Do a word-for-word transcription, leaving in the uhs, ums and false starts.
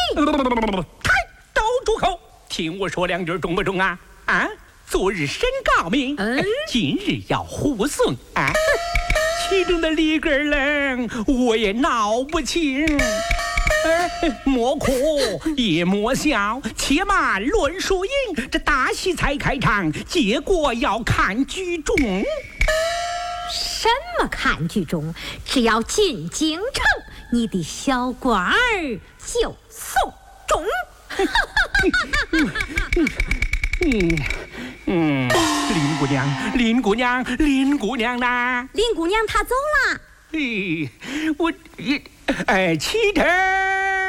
开，都住口！听我说两句，中不中啊？啊！昨日申告明，嗯、今日要护送啊！其中的里根儿冷，我也闹不清。哎，莫哭也莫笑，且慢论输赢。这大戏才开场，结果要看剧中。 什么看剧中？只要进京城，你的小官儿就送终。 嗯嗯，林姑娘，林姑娘，林姑娘呢？ 林姑娘她走了。 哎，我，哎，启程。